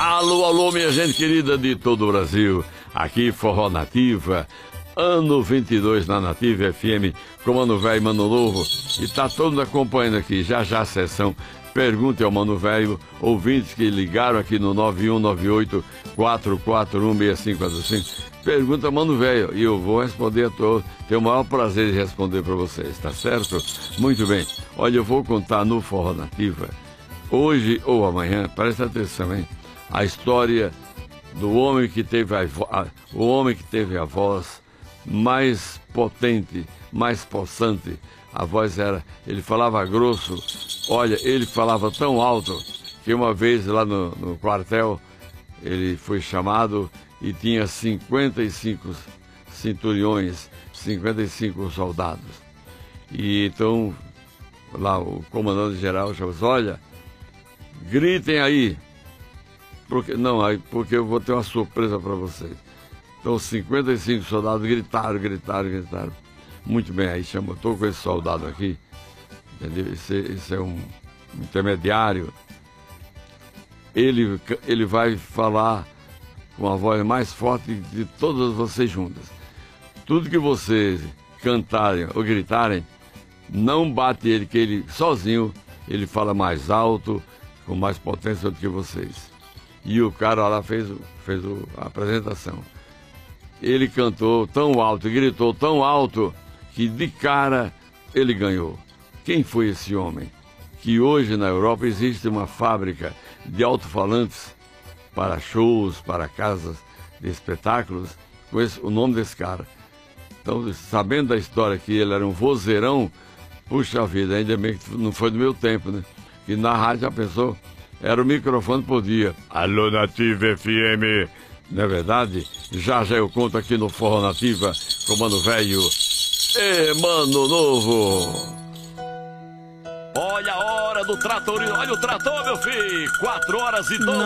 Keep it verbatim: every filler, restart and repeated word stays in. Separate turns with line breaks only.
Alô, alô, minha gente querida de todo o Brasil. Aqui Forró Nativa, ano vinte e dois na Nativa F M, com Mano Velho e Mano Novo. E tá todos acompanhando aqui, já já a sessão Pergunte ao Mano Velho, ouvintes que ligaram aqui no nove um nove oito, quatro quatro um, seis cinco quatro cinco. Pergunta ao Mano Velho e eu vou responder a todos. Tenho o maior prazer de responder para vocês, tá certo? Muito bem. Olha, eu vou contar no Forró Nativa, hoje ou amanhã, presta atenção, hein? A história do homem que teve a, a, o homem que teve a voz mais potente, mais possante. A voz era, ele falava grosso. Olha, ele falava tão alto que uma vez lá no, no quartel ele foi chamado e tinha cinquenta e cinco centuriões, cinquenta e cinco soldados. E então lá o comandante-geral chamou: olha, gritem aí. Porque, não, porque eu vou ter uma surpresa para vocês. Então, cinquenta e cinco soldados gritaram, gritaram, gritaram. Muito bem, aí chamou, estou com esse soldado aqui, entendeu? Esse, esse é um intermediário. Ele, ele vai falar com a voz mais forte de todas vocês juntas. Tudo que vocês cantarem ou gritarem, não bate ele, que ele sozinho, ele fala mais alto, com mais potência do que vocês. E o cara lá fez, fez a apresentação. Ele cantou tão alto, gritou tão alto, que de cara ele ganhou. Quem foi esse homem? Que hoje na Europa existe uma fábrica de alto-falantes para shows, para casas de espetáculos, com esse, o nome desse cara. Então, sabendo da história que ele era um vozeirão, puxa vida, ainda bem que não foi do meu tempo, né? Que na rádio, já pensou? Era o microfone por dia. Alô, Nativa F M. Não é verdade? Já já eu conto aqui no Forró Nativa com Mano Velho e Mano Novo. Olha a hora do trator. Olha o trator, meu filho. Quatro horas e doze.